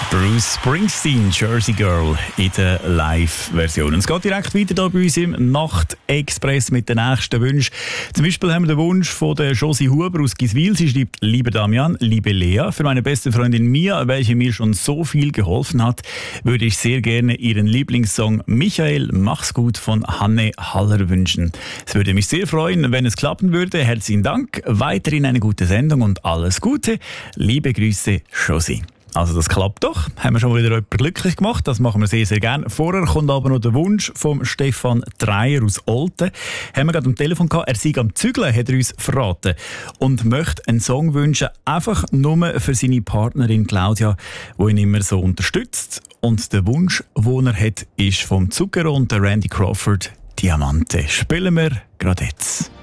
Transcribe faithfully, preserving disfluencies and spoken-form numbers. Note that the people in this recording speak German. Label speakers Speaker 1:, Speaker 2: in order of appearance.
Speaker 1: Bruce Springsteen, Jersey Girl in der Live-Version. Es geht direkt weiter hier bei uns im Nacht-Express mit den nächsten Wünschen. Zum Beispiel haben wir den Wunsch von der Josie Huber aus Giswil. Sie schreibt: Lieber Damian, liebe Lea, für meine beste Freundin Mia, welche mir schon so viel geholfen hat, würde ich sehr gerne ihren Lieblingssong Michael, mach's gut von Hanne Haller wünschen. Es würde mich sehr freuen, wenn es klappen würde. Herzlichen Dank, weiterhin eine gute Sendung und alles Gute. Liebe Grüße, Josie. Also das klappt doch. Haben wir schon mal wieder jemanden glücklich gemacht. Das machen wir sehr, sehr gerne. Vorher kommt aber noch der Wunsch von Stefan Dreier aus Olten. Haben wir gerade am Telefon gehabt. Er sei am Zügeln, hat er uns verraten. Und möchte einen Song wünschen, einfach nur für seine Partnerin Claudia, die ihn immer so unterstützt. Und der Wunsch, den er hat, ist vom Zucchero und der Randy Crawford, Diamante. Spielen wir gerade jetzt.